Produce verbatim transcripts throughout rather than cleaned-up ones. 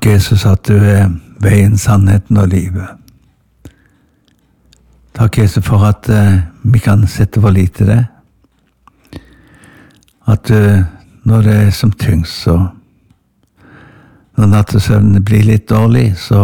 Jesus, at du er veien, sannheten og livet. Takk, Jesus, for at uh, vi kan sette vår lit til det. At uh, når det er som tyngst, så når nattesøvnen blir litt dårlig, så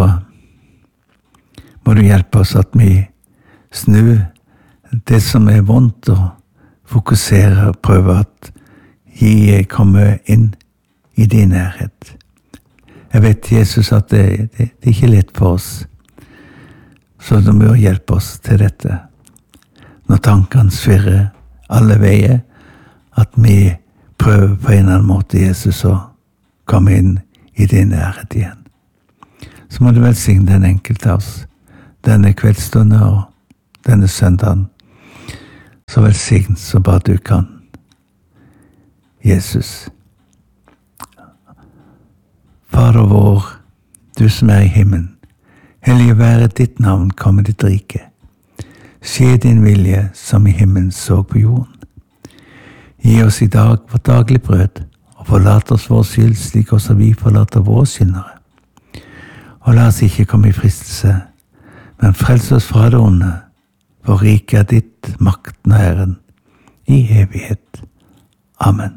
må du hjelpe oss at vi snur det som er vondt, og fokuserer og prøver at gi komme inn i din nærhet. Jeg vet, Jesus, at det, det, det er ikke lett for oss, så du må hjelpe oss til dette. Når tankene svirrer alle veier, at vi prøver på en eller annen måte, Jesus, å komme inn i din nærhet igjen. Så må du velsigne den enkelte av oss, denne kveldsstunden og denne søndagen, så velsign så bare du kan. Jesus. Fader vår, du som er i himmelen, hellige være ditt navn, komme ditt rike. Skje din vilje som i himmelen så på jorden. Gi oss i dag vårt daglig brød, og forlat oss vår skyld, slik også vi forlater våre skyldnere. Og la oss ikke komme i fristelse, men frels oss fra det onde, for riket er ditt, makten og æren, i evighet. Amen.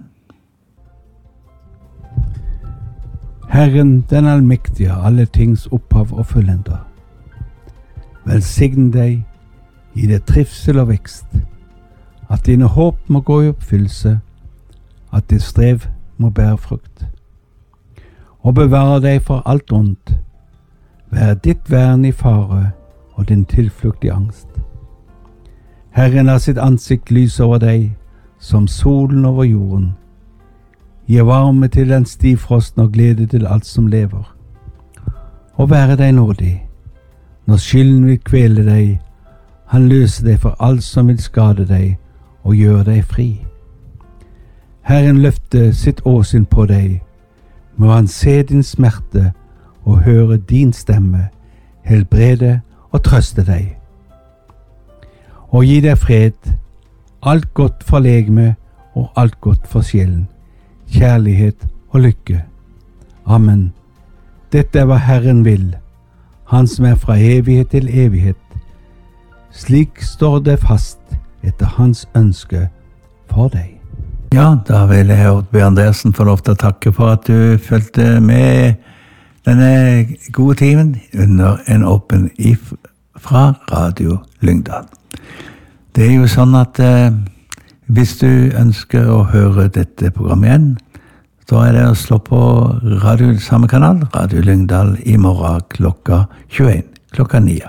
Herren, den allmektige, alle tings opphav og fullender. Velsign deg, gi deg trivsel og vekst, at dine håp må gå i oppfyllelse, at ditt strev må bære frukt. Og bevare deg for alt ondt, vær ditt vern i fare og din tilflukt i angst. Herren har sitt ansikt lys over deg, som solen over jorden. Gi varme til den stivfrosten og glede til alt som lever. Og være deg nådig, når skylden vil kvele deg, han løser deg for alt som vil skade deg, og gjør deg fri. Herren løfter sitt åsyn på deg, må han se din smerte og høre din stemme, helbrede og trøste deg. Og gi deg fred, alt godt for legeme og alt godt for sjelen, kjærlighet og lykke. Amen. Dette er hva Herren vil, han som er fra evighet til evighet. Slik står det fast etter hans ønske for deg. Ja, da vil jeg Oddby Andreassen få lov til å takke for at du fulgte med denne gode timen under en åpen if fra Radio Lyngdal. Det er jo sånn at eh, hvis du ønsker å høre dette programmet igjen, så er det å slå på radio, samme kanal, Radio Lyngdal, i morgen klokka tjueen, klokka ni.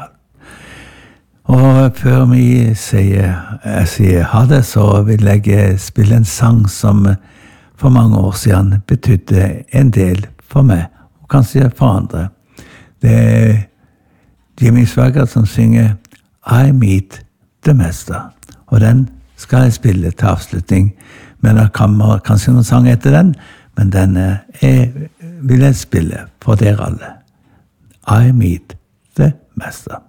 Og før vi sier, jeg sier ha det, så vil jeg spille en sang som for mange år siden betydde en del for meg, og kanskje for andre. Det er Jimmy Swaggart som synger I Meet the Master, og den skal jeg spille til avslutning, men det kommer kanskje noen sang etter den, men den er, vil jeg spille for dere alle. I Meet the Master.